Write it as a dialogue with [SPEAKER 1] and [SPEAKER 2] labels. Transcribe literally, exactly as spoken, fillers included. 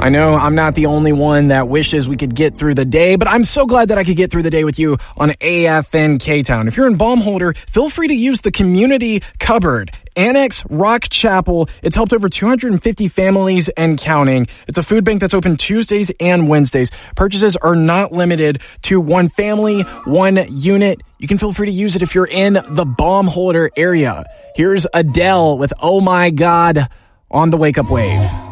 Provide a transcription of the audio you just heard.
[SPEAKER 1] I know I'm not the only one that wishes we could get through the day, but I'm so glad that I could get through the day with you on A F N K-Town. If you're in Baumholder, feel free to use the community cupboard. Annex Rock Chapel. It's helped over two hundred fifty families and counting. It's a food bank that's open Tuesdays and Wednesdays. Purchases are not limited to one family, one unit. You can feel free to use it if you're in the Baumholder area. Here's Adele with Oh My God on the Wake Up Wave.